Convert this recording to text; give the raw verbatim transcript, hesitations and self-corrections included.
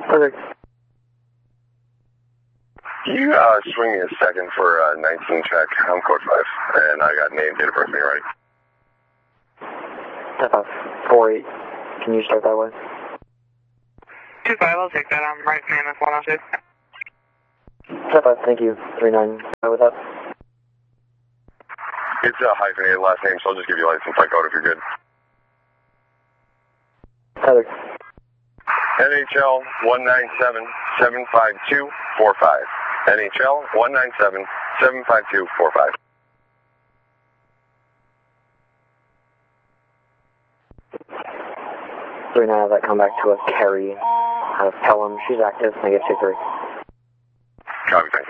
Perfect. Can you uh, swing me a second for uh, nineteen check? I'm code five, and I got name, date of birth, me ready. ten five four eight. Can you start that way? two five, I'll take that. I'm right man, that's one oh two. ten five, thank you. three nine, with that. It's a hyphenated last name, so I'll just give you license plate code if you're good. Heather. N H L one nine seven seven five two four five. N H L one nine seven seven five two four five. three nine, have that come back to us. Carrie out of Pelham. She's active. Negative two three. Copy, thanks.